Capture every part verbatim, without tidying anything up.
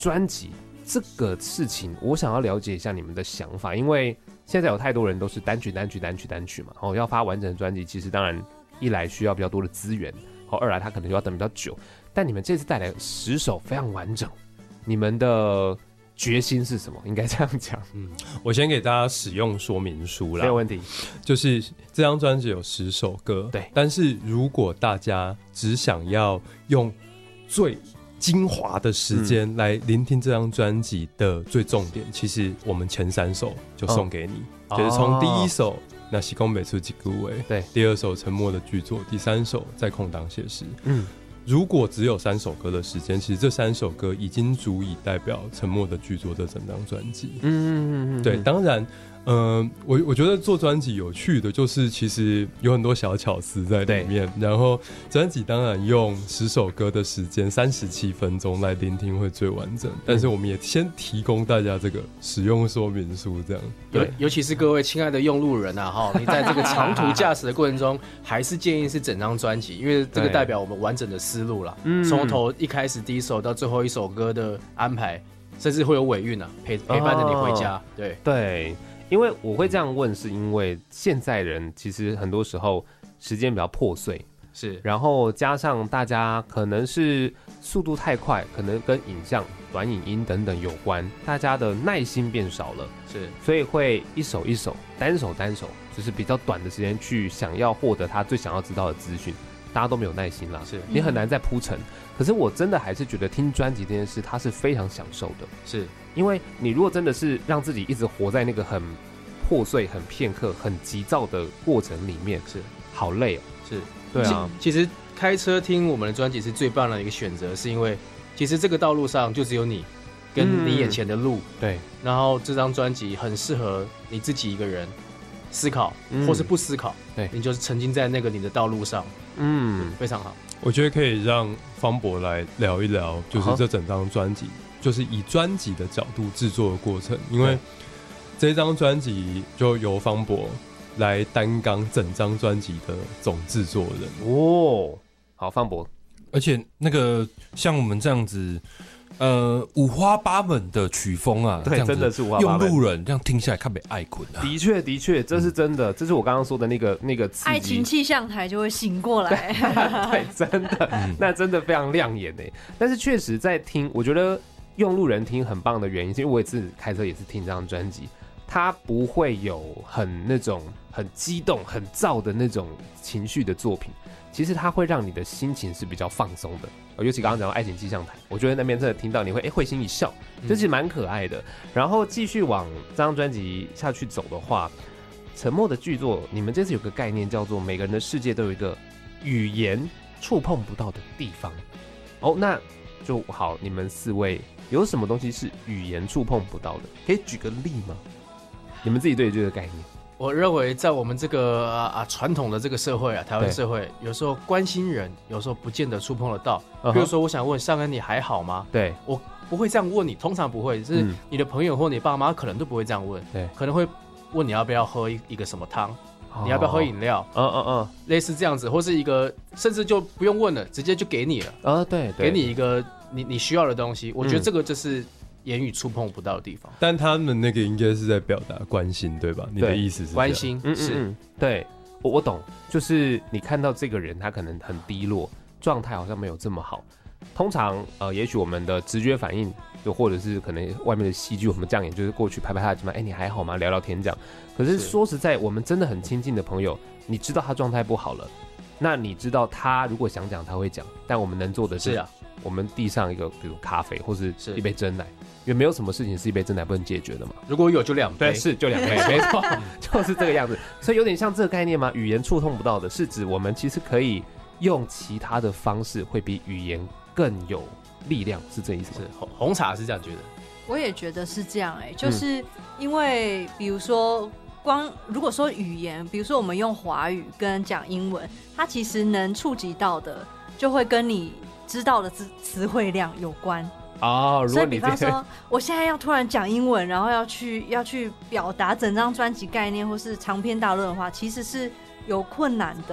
专辑这个事情，我想要了解一下你们的想法，因为现在有太多人都是单曲单曲单曲单曲嘛，哦，要发完整的专辑，其实当然一来需要比较多的资源，哦，二来他可能就要等比较久。但你们这次带来十首非常完整，你们的决心是什么？应该这样讲。 嗯，我先给大家使用说明书啦， 没有问题。 就是这张专辑有十首歌， 对。 但是如果大家只想要用最精华的时间来聆听这张专辑的最重点，其实我们前三首就送给你，哦、就是从第一首。那西宫北出几个位， 对， 第二首沉默的剧作，第三首在空档写诗。 嗯， 如果只有三首歌的时间，其实这三首歌已经足以代表沉默的剧作这整张专辑。 嗯嗯嗯， 对，当然，呃，我我觉得做专辑有趣的就是其实有很多小巧思在里面。然后专辑当然用十首歌的时间，三十七分钟来聆听会最完整。但是我们也先提供大家这个使用说明书，这样。 对，尤其是各位亲爱的用路人啊，哈，你在这个长途驾驶的过程中，还是建议是整张专辑，因为这个代表我们完整的思路啦。嗯，从头一开始第一首到最后一首歌的安排，甚至会有尾韵啊，陪陪伴着你回家。哦、对对。因为我会这样问，是因为现在人其实很多时候时间比较破碎， 是， 然后加上大家可能是速度太快，可能跟影像、短影音等等有关，大家的耐心变少了， 是， 所以会一首一首、单首单首，就是比较短的时间去想要获得他最想要知道的资讯，大家都没有耐心啦， 是， 你很难再铺陈。可是我真的还是觉得听专辑这件事，它是非常享受的， 是。 因为你如果真的是让自己一直活在那个很破碎、很片刻、很急躁的过程里面， 是好累哦。 是， 对啊。 其实开车听我们的专辑是最棒的一个选择，是因为其实这个道路上就只有你跟你眼前的路。 嗯、对。 然后这张专辑很适合你自己一个人思考，嗯、或是不思考。 对， 你就是沉浸在那个你的道路上。嗯，非常好。 我觉得可以让方博来聊一聊，就是这整张专辑。就是以专辑的角度制作的过程，因为这张专辑就由方博来担纲整张专辑的总制作人哦。好，方博， 而且那个像我们这样子，呃，五花八门的曲风啊， 对，真的是五花八门。 用路人这样听下来，看被爱困啊。 的确，的确，这是真的，这是我刚刚说的那个那个刺激。 爱情气象台就会醒过来， 对，真的，嗯、那真的非常亮眼诶。但是确实在听，我觉得。用路人听很棒的原因，是因为我也是开车也是听这张专辑，它不会有很那种很激动、很燥的那种情绪的作品。其实它会让你的心情是比较放松的，尤其刚刚讲到爱情气象台，我觉得那边真的听到你会哎会心一笑，这是蛮可爱的。然后继续往这张专辑下去走的话，沉默的剧作，你们这次有个概念叫做每个人的世界都有一个语言触碰不到的地方。哦，那就好，你们四位。有什么东西是语言触碰不到的？可以举个例吗？你们自己对这个概念？ 我认为在我们这个啊传统的这个社会啊，台湾社会，有时候关心人，有时候不见得触碰得到。比如说，我想问尚恩，你还好吗？ 对， 我不会这样问你，通常不会，是你的朋友或你爸妈可能都不会这样问， 对， 可能会问你要不要喝一一个什么汤。你要不要喝饮料？ 嗯嗯嗯， 类似这样子，或是一个，甚至就不用问了，直接就给你了。 啊、哦，对， 给你一个你你需要的东西。我觉得这个就是言语触碰不到的地方。 但他们那个应该是在表达关心，对吧？你的意思是关心， 嗯是， 嗯对，我我懂，就是你看到这个人，他可能很低落，状态好像没有这么好。通常，呃，也许我们的直觉反应。就或者是可能外面的戏剧，我们这样演就是过去拍拍他的肩膀，哎，你还好吗？聊聊天这样。可是说实在，我们真的很亲近的朋友，你知道他状态不好了，那你知道他如果想讲他会讲，但我们能做的是， 是啊， 我们递上一个比如咖啡或是一杯珍奶，因为没有什么事情是一杯珍奶不能解决的嘛。 如果有就两杯， 对，是就两杯，没错，就是这个样子。所以有点像这个概念吗？语言触碰不到的，是指我们其实可以用其他的方式，会比语言更有。力量是这意思吗？ 是红茶是这样觉得， 我也觉得是这样哎、欸，就是因为比如说光如果说语言，比如说我们用华语跟讲英文，它其实能触及到的，就会跟你知道的词词汇量有关。 哦，如果你所以比方说，我现在要突然讲英文，然后要去要去表达整张专辑概念或是长篇大论的话，其实是有困难的。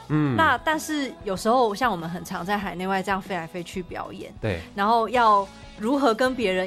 嗯，那但是有时候像我们很常在海内外这样飞来飞去表演， 对， 然后要如何跟别人